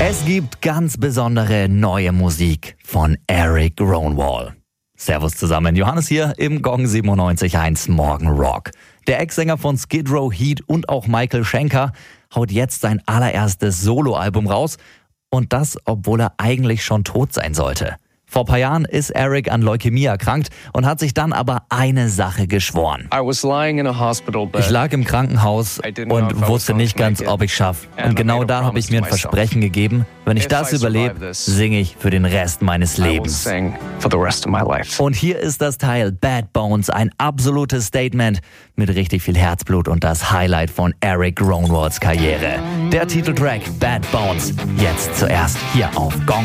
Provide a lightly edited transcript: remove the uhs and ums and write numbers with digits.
Es gibt ganz besondere neue Musik von Eric Grönwall. Servus zusammen, Johannes hier im Gong 97.1 Morgen Rock. Der Ex-Sänger von Skid Row, Heat und auch Michael Schenker haut jetzt sein allererstes Soloalbum raus. Und das, obwohl er eigentlich schon tot sein sollte. Vor ein paar Jahren ist Eric an Leukämie erkrankt und hat sich dann aber eine Sache geschworen. Ich lag im Krankenhaus und wusste nicht ganz, ob ich schaffe. Und genau da habe ich mir ein Versprechen gegeben, wenn ich das überlebe, singe ich für den Rest meines Lebens. Und hier ist das Teil Bad Bones, ein absolutes Statement mit richtig viel Herzblut und das Highlight von Eric Grönwalls Karriere. Der Titeltrack Bad Bones, jetzt zuerst hier auf Gong